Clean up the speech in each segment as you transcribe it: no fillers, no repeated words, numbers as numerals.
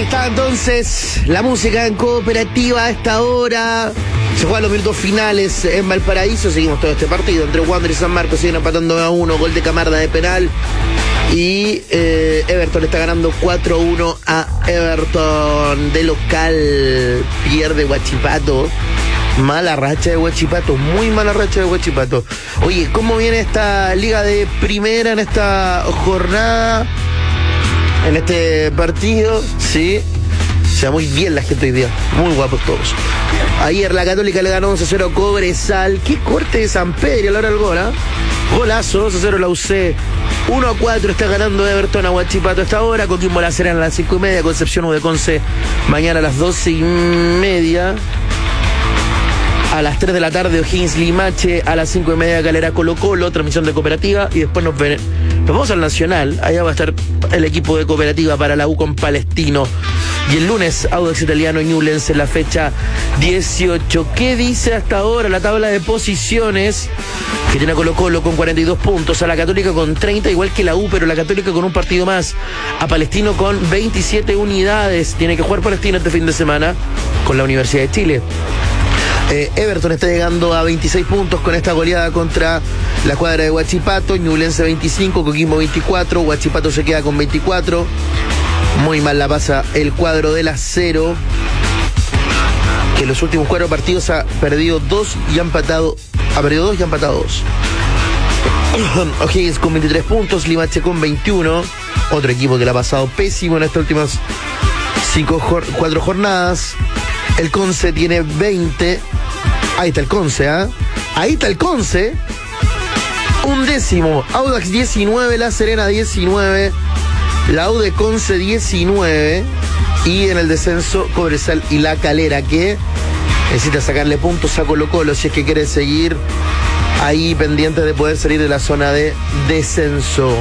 está entonces la música en cooperativa a esta hora. Se juegan los minutos finales en Valparaíso. Seguimos todo este partido entre Wander y San Marcos. Siguen empatando 2-1. Gol de Camarda de penal. Y Everton está ganando 4-1 a Everton. De local pierde Huachipato. Mala racha de Huachipato, muy mala racha de Huachipato. Oye, ¿cómo viene esta liga de primera en esta jornada? En este partido, sí. Se va muy bien la gente hoy día. Muy guapos todos. Ayer la Católica le ganó 11-0 a Cobresal. Qué corte de San Pedro a la hora del gol, ¿eh? Golazo, 2-0 la UC. 1-4 está ganando Everton a Huachipato a esta hora. Coquimbo La Serena a las 5:30. Concepción de Conce mañana a las 12:30. A las 3 de la tarde O'Higgins Limache, a las 5:30 Calera Colo Colo, transmisión de cooperativa, y después nos vamos al Nacional. Allá va a estar el equipo de cooperativa para la U con Palestino. Y el lunes Audax Italiano Ñublense en la fecha 18. ¿Qué dice hasta ahora la tabla de posiciones? Que tiene a Colo Colo con 42 puntos, a la Católica con 30, igual que la U, pero la Católica con un partido más, a Palestino con 27 unidades. Tiene que jugar Palestino este fin de semana con la Universidad de Chile. Everton está llegando a 26 puntos con esta goleada contra la cuadra de Huachipato. Ñublense 25, Coquimbo 24, Huachipato se queda con 24. Muy mal la pasa el cuadro del Acero, que en los últimos 4 partidos ha perdido 2 y ha empatado. Ha perdido 2 y ha empatado 2. O'Higgins con 23 puntos, Limache con 21. Otro equipo que le ha pasado pésimo en estas últimas 4 jornadas. El Conce tiene 20. Ahí está el Conce, ¿ah? Ahí está el Conce. 11º. Audax 19, La Serena 19. La U de Conce 19. Y en el descenso Cobresal y La Calera, que necesita sacarle puntos a Colo Colo si es que quiere seguir ahí pendiente de poder salir de la zona de descenso.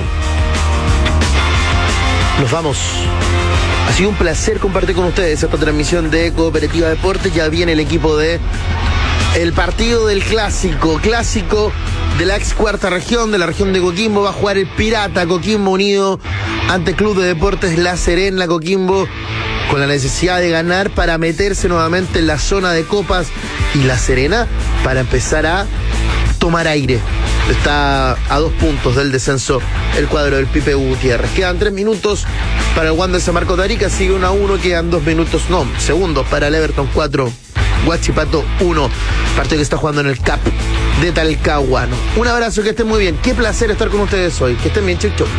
Nos vamos. Ha sido un placer compartir con ustedes esta transmisión de Cooperativa Deportes. Ya viene el equipo de el partido del clásico de la ex cuarta región, de la región de Coquimbo. Va a jugar el Pirata Coquimbo Unido ante Club de Deportes La Serena. Coquimbo con la necesidad de ganar para meterse nuevamente en la zona de copas, y La Serena para empezar a tomar aire. Está a 2 puntos del descenso el cuadro del Pipe Gutiérrez. Quedan 3 minutos para el Wander San Marcos de Arica. Sigue 1-1. Quedan 2 minutos, no, segundos para el Everton 4, Huachipato 1. Partido que está jugando en el CAP de Talcahuano. Un abrazo, que estén muy bien. Qué placer estar con ustedes hoy. Que estén bien, chau, chau.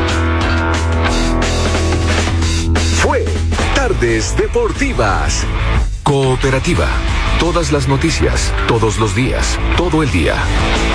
Fue Tardes Deportivas. Cooperativa. Todas las noticias, todos los días, todo el día.